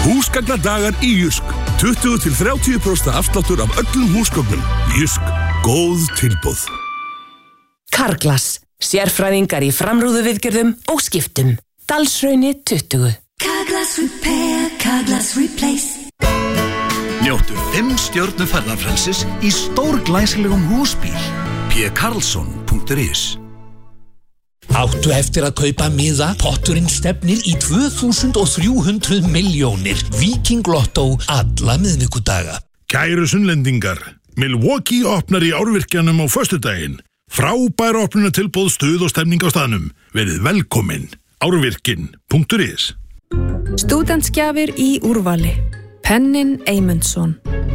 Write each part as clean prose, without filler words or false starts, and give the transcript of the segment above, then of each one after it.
Húsgagnadagar í Jysk. 20-30% afsláttur af öllum húsgögnum. Jysk. Góð tilboð. Carglass. Sérfræðingar í framrúðuviðgerðum og skiptum. Dalshrauni 20. Carglass Repair, Carglass Replace. Njóttu 5 stjörnu ferðarfrelsis í stórglæsilegum húsbíl. pkarlsson.is. Áttu eftir að kaupa miða, potturinn stefnir í 2300 milljónir. Viking Lotto alla miðvikudaga. Kæru sunnlendingar, Milwaukee opnar í Árvirkjanum á föstudaginn. Frábær opnunartilboð, stuð og stemning á staðnum. Verið velkomin. Árvirkin.is. Stúdentsgjafir í úrvali. Pennin Eymundsson.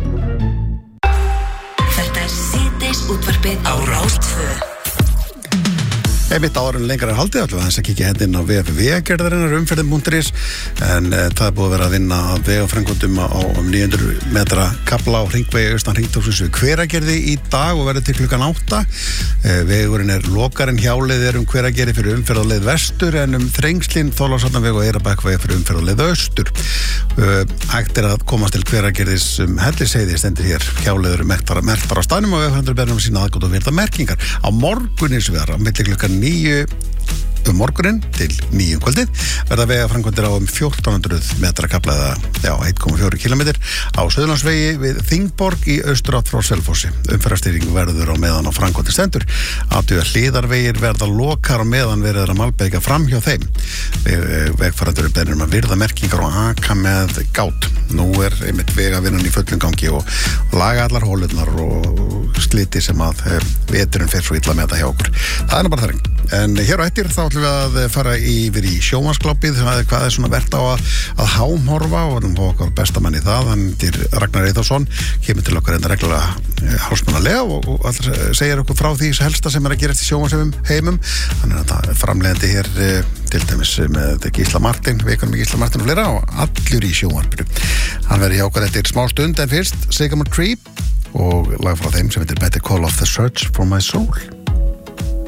Þetta síðdeis útvarpið á Rás 2. Einmitt áður lengra en haldið allavega þess að kíkja hendinn á VFV-gerðarinnar umferðin.is en það búið að vera að vinna að vegaframkvæmdum á 900 metra kafla á hringvegi austan hringtorgsins við Hveragerði í dag og verður til klukkan 8. Vegurinn lokarinn hjáleið Hveragerði fyrir umferðarleið vestur en Þrengslin, Þorlákshafnarveg og Eyrarbakkaveig fyrir umferðarleið austur. Hægt að komast til Hveragerðis Hellisheiði stendur hér hjáleiður merktar á staðnum og vegaframkvæmdur beðnum sína aðgátt og virða merkingar. Á morgun hins vegar á milli klukkan 9 morguninn til 9 kvöldið verða vegaframkvæmdir á 1400 metra kafla eða 1,4 kilometr á Suðurlandsvegi við Þingborg í austurátt frá Selfossi. Umferðarstýring verður á meðan á framkvæmdir stendur. Athuga hliðarvegir verða lokar á meðan verður að malbeika fram hjá þeim. Vegfarendur beðnir að virða merkingar og aka með gát. Nú einmitt vegavinnan í fullum gangi og laga allar hólurnar og sliti sem að veturinn fer svo illa með þetta hjá okkur. Það nú bara þarring. En hér á eftir þá ætlum við að fara yfir í sjónvarpsglápið, hvað svona verðt á að hámhorfa og við fá okkar bestamann í það, hann til Ragnar Eyþórsson, kemur til okkar reglulega hálfsmannalega og segir okkur frá því helsta sem að gerast í sjónvarpsheimum. Hann þetta framleiðandi hér til dæmis með Gísla Martin, vikunum með Gísla Martin og fleira og allur í sjónvarpinu. Hann verður hjá okkar eftir smá stund en fyrst Sycamore Tree og lag frá þeim sem heitir Better Call Off the Search for My Soul.